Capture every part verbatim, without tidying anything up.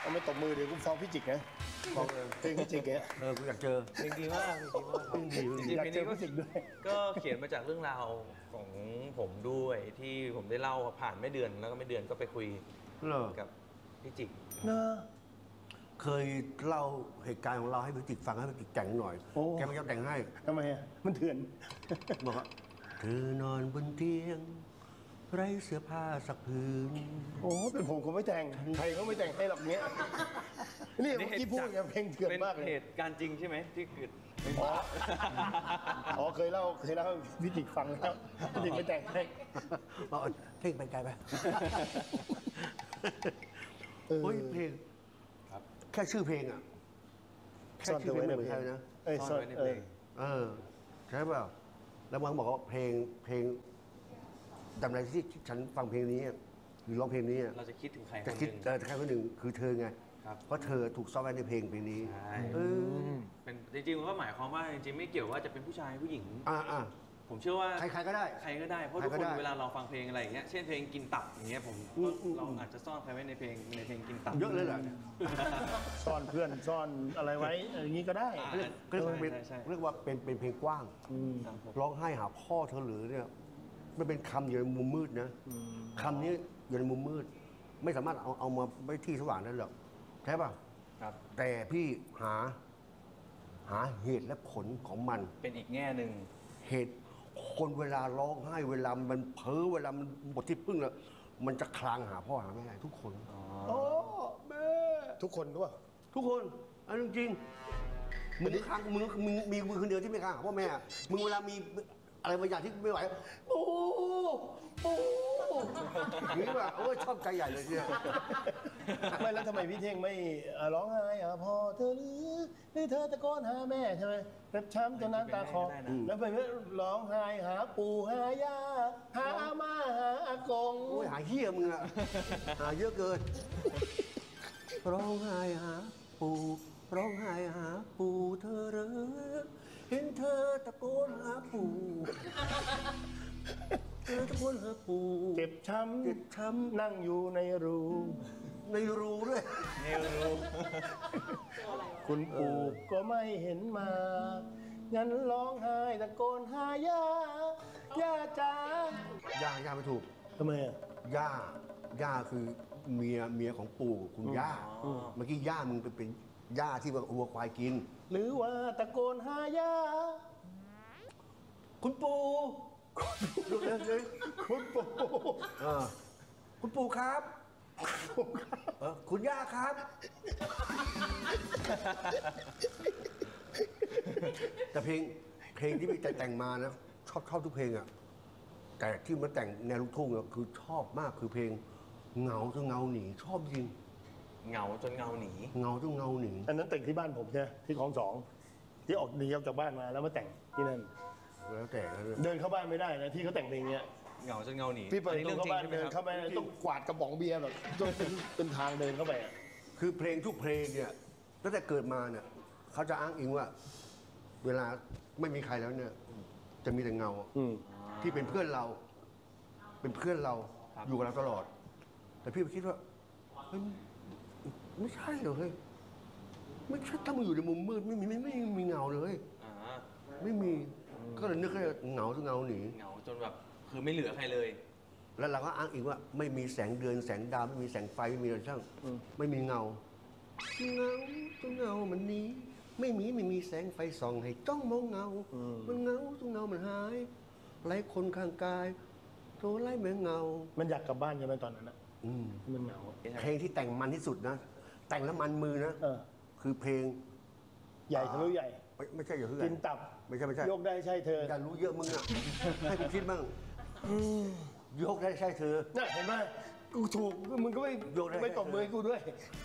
เอาไม่ตบมือเดี๋ยวกูฟ้องพี่จิกนะฟ้องเพลงพี่จิกเนี่ยเออกูอยากเจอเพลงดีมากเพลงดีมากเพลงดีจริงๆอยากเพลงเจอนี้ก็พี่จิกด้วยก็เขียนมาจากเรื่องราวของผมด้วยที่ผมได้เล่าผ่านไม่เดือนแล้วก็ไม่เดือนก็ไปคุยเหรอกับพี่จิกเนอะเคยเล่าเหตุการณ์ของเราให้พี่จิกฟังให้พี่จิกแต่งหน่อยโอ้แกไม่ยอมแต่งให้ทำไมอ่ะมันเถื่อนบอกว่าเธอนอนบนเตียงไร้เสื้อผ้าสักผืนโอ้เป็นผมคงไม่แต่งใครก็ไม่แต่งให้หรอกเนี้ยนี่เมื่อกี้พูดไงเพลงเถื่อนมากเลเป็นยเหตุการณ์จริงใช่ไหมที่เกิดอ๋ออ๋อเคยเล่าเคยเล่าให้พี่จิกฟังแล้วพี่จิกไม่แต่งให้เอาเท่งไปไกลไปเออเฮ้ยเพลงแค่ชื่อเพลงอ่ะแค่ซ่อนชื่เธออเพลไว้งในเหมือนเพลงใครนะเอ้ยซ่ซ่ออน นไว้ในเอเพลองเออใช่เปล่าแล้วบางบอกว่าเพลงเพลงจำอะไรที่ฉันฟังเพลงนี้หรือร้องเพลงนี้เราจะคิดถึงใครคจะนหคิดนึ่งเออแค่คนหนึ่งคือเธอไงครับเพราะเธอถูกซ่อนไว้ในเพลงเพลงนี้ใช่เออเป็นจริงๆมันก็หมายความว่าจริงๆไม่เกี่ยวว่าจะเป็นผู้ชายผู้หญิงอ่าอ่าผมเชื่อว่าใครๆก็ได้ใครก็ได้เพราะใครทุกก็คนได้เวลาเราฟังเพลงอะไรอย่างเงี้ยเช่นเพลงกินตับอย่างเงี้ยผมอืมอืมเราอาจจะซ่อนใครไว้ในเพลงในเพลงกินตับเยอะเลยเหรอซ่อนเพื่อนซ่อนอะไรไว้อย่างนี้ก็ได้อ่าเรียกเรียกว่าเป็นใช่ใช่เรียกว่าเป็นเป็นเพลงกว้างครับผมร้องไห้หาพ่อเธอหรือเนี่ยมันเป็นคำอยู่ในมุมมืดนะคำนี้อยู่ในมุมมืด ไม่สามารถเอาเอามาไว้ที่สว่างได้หรอกใช่ป่ะครับแต่พี่หา หาเหตุและผลของมันเป็นอีกแง่หนึ่งเหตุคนเวลาร้องไห้เวลามันเพ้อเวลามันหมดที่พึ่งแล้วมันจะคลางหาพ่อหาแม่ทุกคนโอ้แม่ทุกคนด้วยทุกคนอันจริงมึงครั้งมึงมึงมีมึงคนเดียวที่ไม่คลางหาพ่อแม่มึงเวลามีอะไรบางอย่างที่ไม่ไหวโอ้โอ้นี่แบบโอ้ยชอบใจใหญ่เลยเนี่ยไม่แล้วทำไมพี่เท่งไม่เอ่อร้องไห้อ่ะพ่อเธอหรือหรือเธอตะโกนหาแม่ใช่ไหมเจ็บช้ำจนน้ำตาคลอได้นะแล้วไปไม่ร้องไห้หาปู่หาย่าหาอาม่าหาอากงโอ้ยหาเหี้ยมึงอะหาเยอะเกินร้องไห้หาปู่ร้องไห้หาปู่เธอเหรอเห็นเธอตะโกนหาปู่เธอตะโกนหาปู่เจ็บช้เจ็บช้ำนั่งอยู่ในรูำในรูด้วยเนวรู้คุณปู่ก็ไม่เห็นมา งั้นร้องไห้ตะโกนหาย่าย่าจ๋าย่าย่าไม่ถูกทำไมอ่ะย่าย่าคือเมียเมียของปู่คุณย่าเมื่อกี้ย่ามึงเป็นเป็นย่าที่ว่าวัวควายกินหรือว่าตะโกนหาย่าคุณปู่ดูเลยเลยคุณปู่เออคุณปู่ครับเออคุณย่าครับ แต่เพลงเพลงที่พี่แต่งมานะชอบชอบทุกเพลงอะแต่ที่มันแต่งแนวลูกทุ่งอะคือชอบมากคือเพลงเหงาจนเงาหนีชอบจริงเหงาจนเงาหนีเงาจนเงาหนีอันนั้นแต่งที่บ้านผมใช่ไหมที่ของสองที่ออกหนีออกจากบ้านมาแล้วมาแต่งที่นั่นแล้วแต่นะเดินเข้าบ้านไม่ได้นะที่เขาแต่งเพลงเนี้ยเหงาจนเงาหนีพี่เปิดอันประนี้ตูเรื่องเข้าจริงบ้านใช่ไหมเดินครับเข้าไปต้องกวาดกระป๋องเบียร์แบบจนเป็นเป็นทางเดินเข้าไปอะคือเพลงทุกเพลงเนี่ยตั้งแต่เกิดมาเนี่ยเขาจะอ้างอิงว่า เวลาไม่มีใครแล้วเนี่ย จะมีแต่เงาอืมที่เป็นเพื่อนเรา เป็นเพื่อนเราอยู่กับเราตลอด แต่พี่คิดว่าเฮ้ยไม่ใช่เหรอเฮ้ยไม่ใช่ถ้ามึงอยู่ในมุมมืดไม่มีไม่ไม่ไม่มีเงาเลยอ่าไม่มีก็เลยนึกแค่เหงาจนเงาหนีเหงาจนแบบคือไม่เหลือใครเลยแล้วเราก็อ้างอิงว่า ไม่มีแสงเดือนแสงดาวไม่มีแสงไฟไม่มีอะไรช่างไม่มีเงาเงาจนเงามันหนี้ไม่มีไม่มีแสงไฟส่องให้จ้องมองเงา มันเงาจนเงามันหายไร้คนข้างกายโทรไล่เหมือนเงามันอยากกลับบ้านใช่ไหมตอนนั้นอะอืมมันเหงาเพลงที่แต่งมันที่สุดนะ แต่งแล้วมันมือนะเออคือเพลงใหญ่ทะลุใหญ่ไม่ไม่ใช่อย่าเพิ่งกินตับไม่ใช่ไม่ใช่ยกได้ใช่เธออย่ารู้เยอะมึงอ่ะ ให้กูคิดบ้างยกได้ใช่เธอน่ะเห็นไหมกูถูกมึงก็ไม่โยนได้ไม่ตบมือให้กูด้วย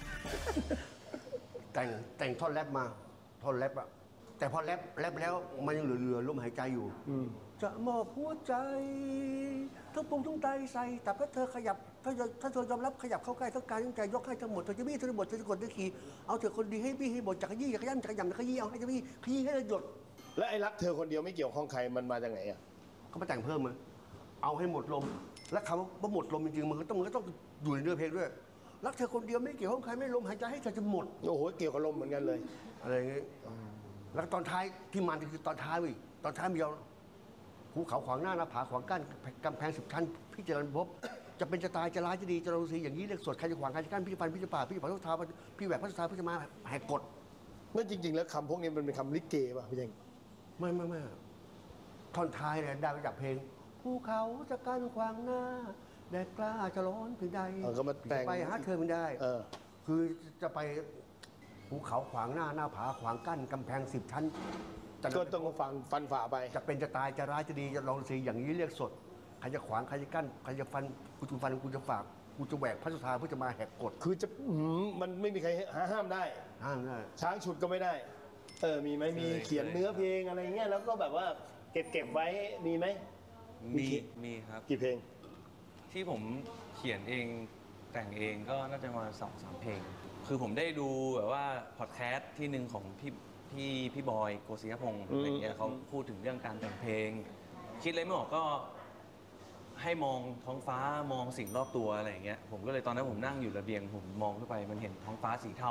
แต่งแต่งท่อนแรปมาท่อนแรปอะแต่พอแรปแรปแล้วมันยังเหลือเหลือลมหายใจอยู่อืมจะมอบหัวใจทั้งปรุงทั้งใจใส่แต่ถ้าเธอขยับถ้าถ้าเธอยอมรับขยับเข้าใกล้ทั้งกายทั้งใจยกให้ทั้งหมดเธอจะบี้เธอจะบดเธอจะกดเธอขี่เอาเธอคนดีให้บี้ให้บดจักรยี่จักรยันจักรยำจักรยี่เอาให้จะบี้ขยี้ให้หยดและไอ้รักเธอคนเดียวไม่เกี่ยวข้องใครมันมาจากไหนอ่ะเขามาแต่งเพิ่มมาเอาให้หมดลม และคำว่าหมดลมจริงๆมันก็ต้องมันก็ต้องอยู่ในเนื้อเพลงด้วยรักเธอคนเดียวไม่เกี่ยวข้องใครไม่ลมหายใจให้เธอจะหมดโอ้โหเกี่ยวกับลมเหมือนกันเลยอะไรอย่างงี้แล้วตอนท้ายที่มันคือตอนท้ายวิตอนท้ายมีเราภูเขาขวางหน้าหน้าผาขวางกั้นกำแพงสิบชั้นพี่จะรันพบจะเป็นจะตายจะร้ายจะดีจะราศีอย่างนี้เรียกสวดใครจะขวางใครจะกั้นพี่จะฟันพี่จะป่าดพี่จะเผาทุกทางพี่แหวกพระสุธาพี่จะมาแหกกฎเมื่อจริง ๆ แล้วคำพวกนี้มันเป็นคำลิเกป่ะพี่เจงไม่ไม่ไม่ท่อนท้ายเนี่ยได้มาจากเพลงภูเขาจะกั้นขวางหน้าแดดกล้าจะร้อนเพียงใดเออก็มาแต่งไปหาเธอไม่ได้เออคือจะไปภูเขาขวางหน้าหน้าผาขวางกั้นกำแพงสิบชั้นจะก็ต้องฟังฟันฝ่าไปจะเป็นจะตายจะร้ายจะดีจะลองสีอย่างนี้เรียกสดใครจะขวางใครจะกั้นใครจะฟันกูจะฟันกูจะฝากกูจะแหวกพระสุธาเพื่อจะมาแหกกฎคือจะอื้อหือมันไม่มีใครหาห้ามได้ห้ามได้ช้างฉุดก็ไม่ได้ เออ มีไหมมีเคยเขียนเนื้อเพลงอะไรเงี้ย แล้วก็แบบว่าเก็บเก็บไว้ มีไหมมีมีครับกี่เพลงที่ผมเขียนเองแต่งเองก็น่าจะมาสองสามเพลง คือผมได้ดูแบบว่าพอดแคสต์ที่หนึ่งของพี่พี่พี่บอยโกศิยพงศ์อืมอะไรเงี้ยเขาพูดถึงเรื่องการแต่งเพลง คิดอะไรไม่ออกก็ให้มองท้องฟ้ามองสิ่งรอบตัวอะไรอย่างเงี้ยผมก็เลยตอนนั้นผมนั่งอยู่ระเบียงผมมองขึ้นไปมันเห็นท้องฟ้าสีเทา